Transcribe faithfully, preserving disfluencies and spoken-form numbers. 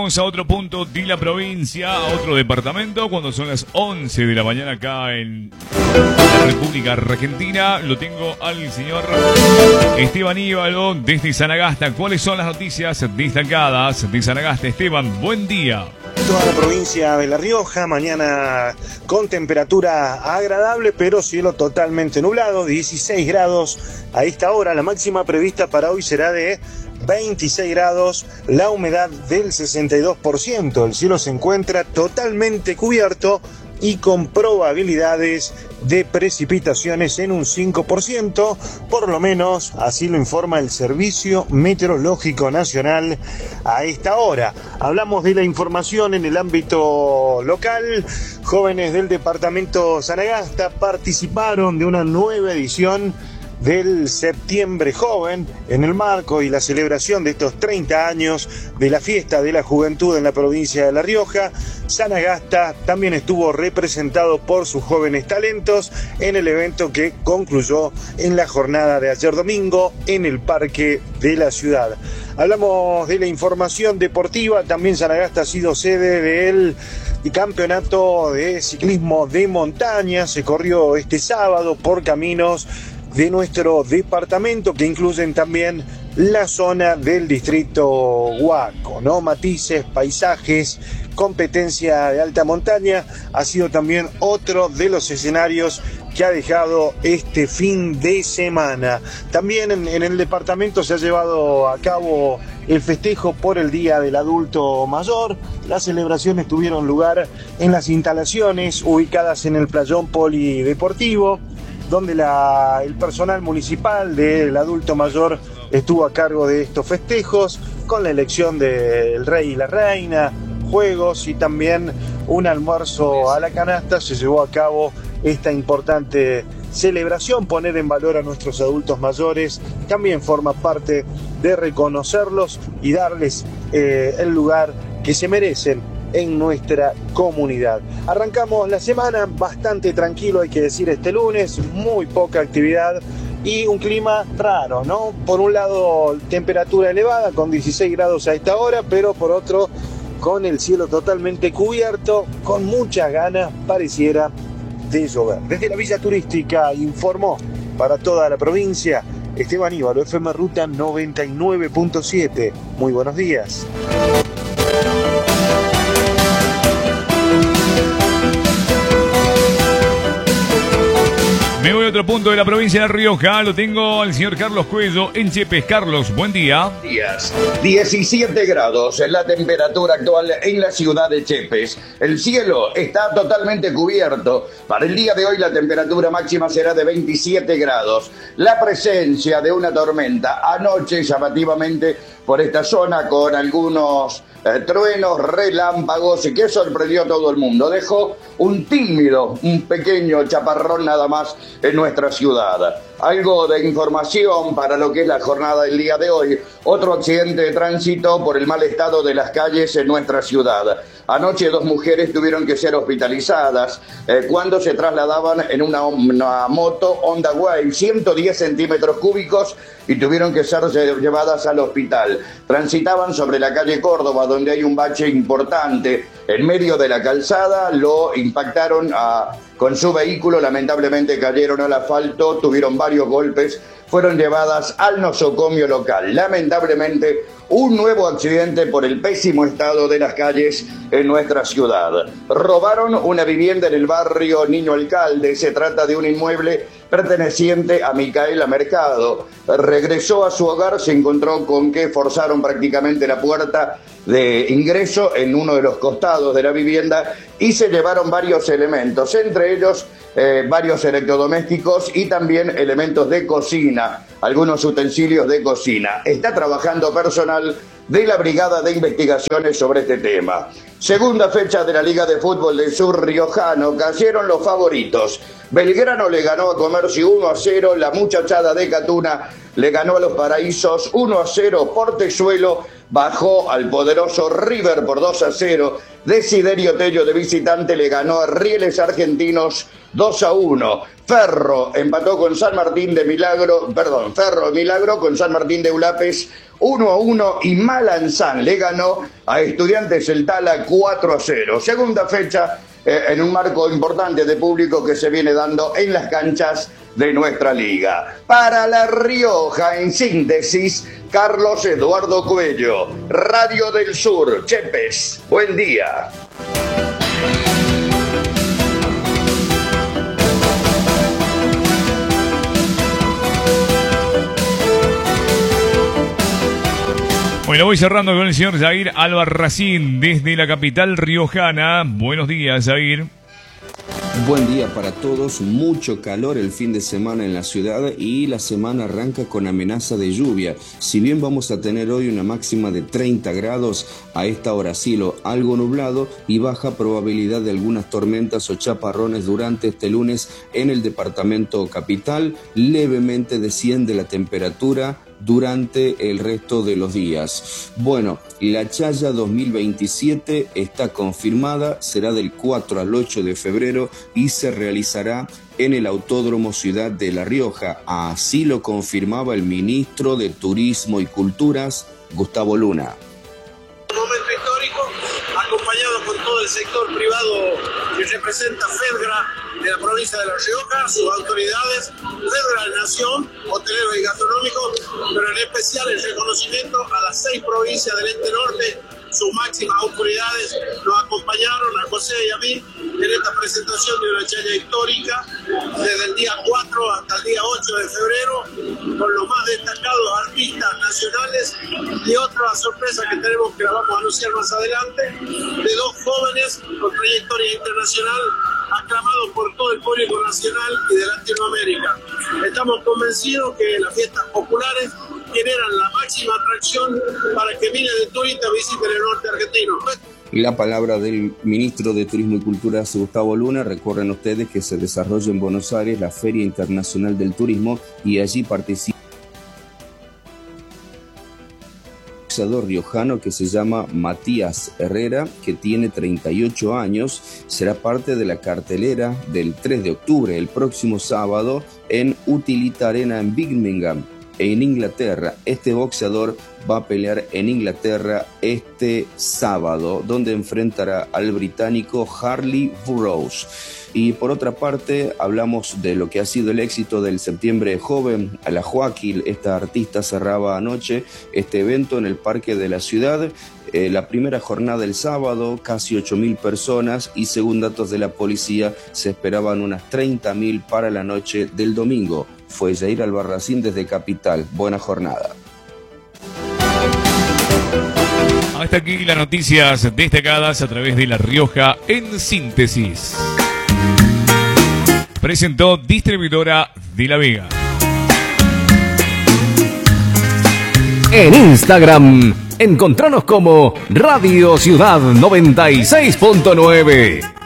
Vamos a otro punto de la provincia, a otro departamento, cuando son las once de la mañana acá en la República Argentina. Lo tengo al señor Esteban Íbalo desde Sanagasta. ¿Cuáles son las noticias destacadas de Sanagasta? Esteban, buen día. Toda la provincia de La Rioja, mañana con temperatura agradable, pero cielo totalmente nublado, dieciséis grados a esta hora. La máxima prevista para hoy será de veintiséis grados, la humedad del sesenta y dos por ciento. El cielo se encuentra totalmente cubierto y con probabilidades de precipitaciones en un cinco por ciento, por lo menos así lo informa el Servicio Meteorológico Nacional a esta hora. Hablamos de la información en el ámbito local. Jóvenes del departamento Sanagasta participaron de una nueva edición del Septiembre Joven en el marco y la celebración de estos treinta años de la fiesta de la juventud en la provincia de La Rioja. Sanagasta también estuvo representado por sus jóvenes talentos en el evento que concluyó en la jornada de ayer domingo en el Parque de la Ciudad. Hablamos de la información deportiva. También Sanagasta ha sido sede del campeonato de ciclismo de montaña. Se corrió este sábado por caminos de nuestro departamento, que incluyen también la zona del distrito Huaco, ¿no? Matices, paisajes, competencia de alta montaña ha sido también otro de los escenarios que ha dejado este fin de semana. También en, en el departamento se ha llevado a cabo el festejo por el Día del Adulto Mayor. Las celebraciones tuvieron lugar en las instalaciones ubicadas en el playón polideportivo, donde la, el personal municipal del adulto mayor estuvo a cargo de estos festejos, con la elección del rey y la reina, juegos y también un almuerzo a la canasta. Se llevó a cabo esta importante celebración. Poner en valor a nuestros adultos mayores también forma parte de reconocerlos y darles eh, el lugar que se merecen en nuestra comunidad. Arrancamos la semana bastante tranquilo, hay que decir, este lunes, muy poca actividad y un clima raro, ¿no? Por un lado, temperatura elevada con dieciséis grados a esta hora, pero por otro, con el cielo totalmente cubierto, con muchas ganas, pareciera, de llover. Desde la Villa Turística informó para toda la provincia Esteban Íbalo, F M Ruta noventa y nueve punto siete. Muy buenos días. Me voy a otro punto de la provincia de La Rioja. Lo tengo al señor Carlos Cuello en Chepes. Carlos, buen día. Días. diecisiete grados es la temperatura actual en la ciudad de Chepes. El cielo está totalmente cubierto. Para el día de hoy la temperatura máxima será de veintisiete grados. La presencia de una tormenta anoche llamativamente por esta zona con algunos eh, truenos, relámpagos y que sorprendió a todo el mundo. Dejó un tímido, un pequeño chaparrón nada más en nuestra ciudad. Algo de información para lo que es la jornada del día de hoy. Otro accidente de tránsito por el mal estado de las calles en nuestra ciudad. Anoche dos mujeres tuvieron que ser hospitalizadas eh, cuando se trasladaban en una, una moto Honda Wave, ciento diez centímetros cúbicos, y tuvieron que ser llevadas al hospital. Transitaban sobre la calle Córdoba, donde hay un bache importante. En medio de la calzada lo impactaron a, con su vehículo, lamentablemente cayeron al asfalto, tuvieron varios golpes, fueron llevadas al nosocomio local. Lamentablemente, un nuevo accidente por el pésimo estado de las calles en nuestra ciudad. Robaron una vivienda en el barrio Niño Alcalde. Se trata de un inmueble perteneciente a Micaela Mercado. Regresó a su hogar, se encontró con que forzaron prácticamente la puerta de ingreso en uno de los costados de la vivienda y se llevaron varios elementos, entre ellos eh, varios electrodomésticos y también elementos de cocina, algunos utensilios de cocina. Está trabajando personal de la Brigada de Investigaciones sobre este tema. Segunda fecha de la Liga de Fútbol del Sur Riojano, cayeron los favoritos. Belgrano le ganó a Comercio uno a cero, la Muchachada de Catuna le ganó a Los Paraísos uno a cero, Portezuelo bajó al poderoso River por dos a cero. Desiderio Tello de visitante le ganó a Rieles Argentinos dos a uno. Ferro empató con San Martín de Milagro, perdón, Ferro Milagro con San Martín de Ulapes uno a uno y Malanzán le ganó a Estudiantes El Tala cuatro a cero. Segunda fecha eh, en un marco importante de público que se viene dando en las canchas de nuestra liga. Para La Rioja, en síntesis, Carlos Eduardo Cuello, Radio del Sur, Chepes. Buen día. Bueno, voy cerrando con el señor Jair Albarracín desde la capital riojana. Buenos días, Jair. Buen día para todos, mucho calor el fin de semana en la ciudad y la semana arranca con amenaza de lluvia. Si bien vamos a tener hoy una máxima de treinta grados, a esta hora cielo algo nublado y baja probabilidad de algunas tormentas o chaparrones durante este lunes en el departamento capital. Levemente desciende la temperatura durante el resto de los días. Bueno, la Chaya dos mil veintisiete está confirmada, será del cuatro al ocho de febrero y se realizará en el Autódromo Ciudad de La Rioja. Así lo confirmaba el ministro de Turismo y Culturas, Gustavo Luna. Un momento histórico, acompañado con todo el sector privado que representa FEDGRA de la provincia de La Rioja, sus autoridades, FEDGRA de Nación, hotelero y gastronómico, pero en especial el reconocimiento a las seis provincias del Este Norte, sus máximas autoridades nos acompañaron a José y a mí en esta presentación de una chaya histórica desde el día cuatro hasta el día ocho de febrero con los más destacados artistas nacionales y otra sorpresa que tenemos que la vamos a anunciar más adelante de dos jóvenes con trayectoria internacional aclamados por todo el público nacional y de Latinoamérica. Estamos convencidos que las fiestas populares generan la máxima atracción para que miles de turistas visiten el norte argentino. La palabra del ministro de Turismo y Cultura, Gustavo Luna. Recuerden ustedes que se desarrolla en Buenos Aires la Feria Internacional del Turismo y allí participa un boxeador riojano que se llama Matías Herrera, que tiene treinta y ocho años, será parte de la cartelera del tres de octubre, el próximo sábado, en Utility Arena en Birmingham, en Inglaterra. Este boxeador va a pelear en Inglaterra este sábado, donde enfrentará al británico Harley Burroughs. Y por otra parte, hablamos de lo que ha sido el éxito del Septiembre Joven. A la Joaquín, esta artista cerraba anoche este evento en el Parque de la Ciudad. Eh, la primera jornada el sábado, casi ocho mil personas, y según datos de la policía, se esperaban unas treinta mil para la noche del domingo. Fue Jair Albarracín desde Capital. Buena jornada. Hasta aquí las noticias destacadas a través de La Rioja en síntesis. Presentó Distribuidora de La Vega. En Instagram, encontranos como Radio Ciudad noventa y seis punto nueve.